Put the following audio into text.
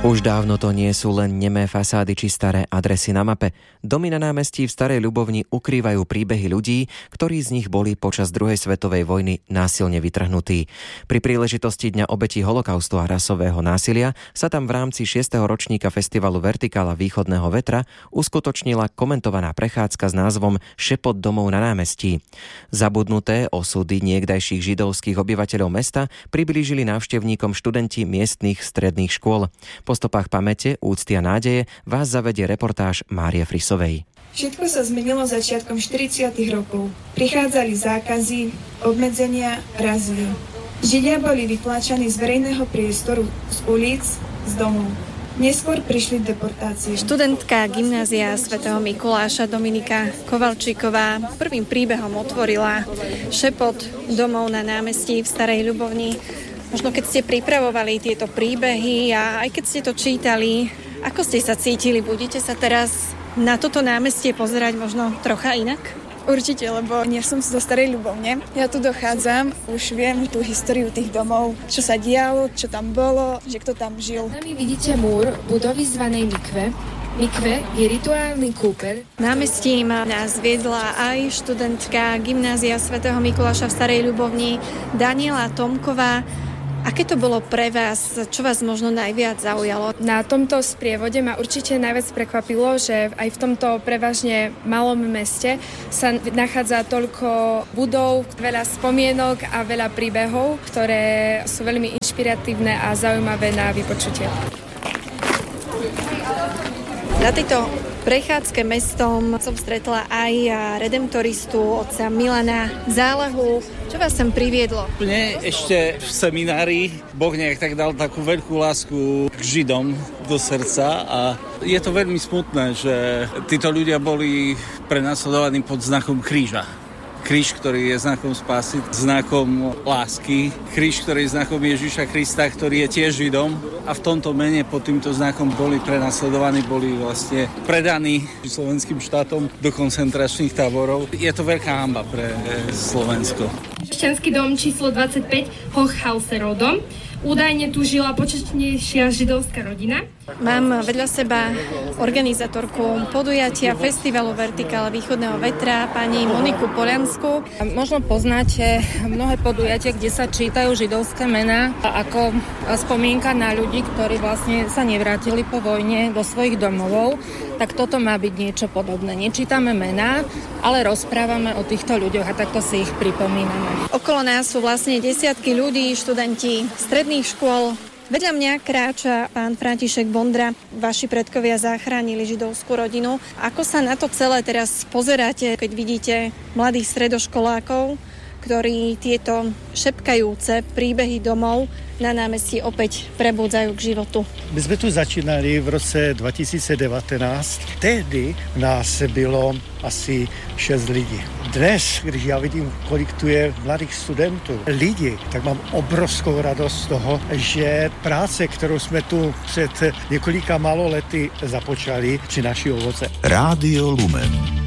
Už dávno to nie sú len nemé fasády či staré adresy na mape. Domy na námestí v Starej Ľubovni ukrývajú príbehy ľudí, ktorí z nich boli počas druhej svetovej vojny násilne vytrhnutí. Pri príležitosti Dňa obetí holokaustu a rasového násilia sa tam v rámci 6. ročníka festivalu Vertikála východného vetra uskutočnila komentovaná prechádzka s názvom Šepot domov na námestí. Zabudnuté osudy niekdajších židovských obyvateľov mesta priblížili návštevníkom študenti miestnych stredných škôl. Po stopách pamäte, úcty a nádeje vás zavedie reportáž Márie Frisovej. Všetko sa zmenilo začiatkom 40. rokov. Prichádzali zákazy, obmedzenia, razily. Židia boli vytláčaní z verejného priestoru, z ulic, z domov. Neskôr prišli deportácie. Študentka gymnázia svätého Mikuláša Dominika Kovalčíková prvým príbehom otvorila Šepot domov na námestí v Starej Ľubovni. Možno keď ste pripravovali tieto príbehy a aj keď ste to čítali, ako ste sa cítili? Budete sa teraz na toto námestie pozerať možno trocha inak? Určite, lebo nie som zo Starej Ľubovne. Ja tu dochádzam, už viem tú históriu tých domov, čo sa dialo, čo tam bolo, že kto tam žil. Tam vidíte múr budovy zvanej Mikve. Mikve je rituálny kúpeľ. Námestím nás viedla aj študentka gymnázia svätého Mikuláša v Starej Ľubovni Daniela Tomková. Aké to bolo pre vás? Čo vás možno najviac zaujalo? Na tomto sprievode ma určite najviac prekvapilo, že aj v tomto prevažne malom meste sa nachádza toľko budov, veľa spomienok a veľa príbehov, ktoré sú veľmi inšpiratívne a zaujímavé na vypočutie. Na tejto prechádzke mestom som stretla aj redemptoristu otca Milana Zálehu. Čo vás sem priviedlo? Mne ešte v seminári Boh nejak tak dal takú veľkú lásku k Židom do srdca a je to veľmi smutné, že títo ľudia boli prenasledovaní pod znakom kríža. Kríž, ktorý je znakom spásy, znakom lásky. Kríž, ktorý je znakom Ježiša Krista, ktorý je tiež Židom. A v tomto mene pod týmto znakom boli prenasledovaní, boli vlastne predaní slovenským štátom do koncentračných táborov. Je to veľká hanba pre Slovensko. Kresťanský dom číslo 25 Hochhauserov dom. Údajne tu žila početnejšia židovská rodina. Mám vedľa seba organizátorku podujatia festivalu Vertikála východného vetra, pani Moniku Poliansku. Možno poznáte mnohé podujatia, kde sa čítajú židovské mená ako spomienka na ľudí, ktorí vlastne sa nevrátili po vojne do svojich domovov. Tak toto má byť niečo podobné. Nečítame mená, ale rozprávame o týchto ľuďoch a takto si ich pripomíname. Okolo nás sú vlastne desiatky ľudí, študenti stredných škôl. Vedľa mňa kráča pán František Bondra. Vaši predkovia zachránili židovskú rodinu. Ako sa na to celé teraz pozeráte, keď vidíte mladých stredoškolákov, ktorí tieto šepkajúce príbehy domov na námestí opäť prebudzajú k životu? My sme tu začínali v roce 2019. Tehdy nás bylo asi 6 lidí. Dnes, když já vidím, kolik tu je mladých studentů, lidí, tak mám obrovskou radost z toho, že práce, kterou jsme tu před několika málo lety započali, přináší ovoce. Rádio Lumen.